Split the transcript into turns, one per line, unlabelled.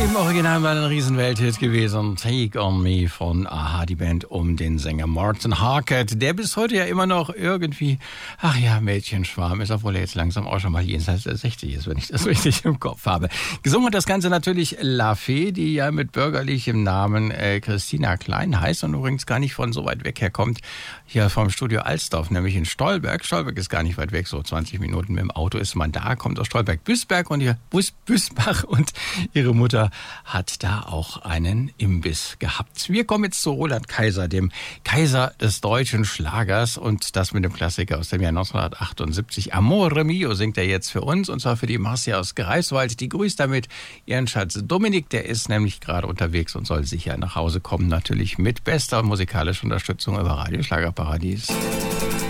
Im Original war ein Riesenwelthit gewesen. Take On Me von a-ha, die Band um den Sänger Morten Harket, der bis heute ja immer noch irgendwie, Mädchenschwarm ist, obwohl er jetzt langsam auch schon mal jenseits der 60 ist, wenn ich das richtig im Kopf habe. Gesungen hat das Ganze natürlich La Fee, die ja mit bürgerlichem Namen Christina Klein heißt und übrigens gar nicht von so weit weg herkommt, hier vom Studio Alsdorf, nämlich in Stolberg. Stolberg ist gar nicht weit weg, so 20 Minuten mit dem Auto ist man da, kommt aus Stolberg-Büßberg und ihr Büßbach und ihre Mutter hat da auch einen Imbiss gehabt. Wir kommen jetzt zu Roland Kaiser, dem Kaiser des deutschen Schlagers, und das mit dem Klassiker aus dem Jahr 1978. Amore Mio singt er jetzt für uns, und zwar für die Marcia aus Greifswald. Die grüßt damit ihren Schatz Dominik, der ist nämlich gerade unterwegs und soll sicher nach Hause kommen, natürlich mit bester musikalischer Unterstützung über Radio Schlagerparadies.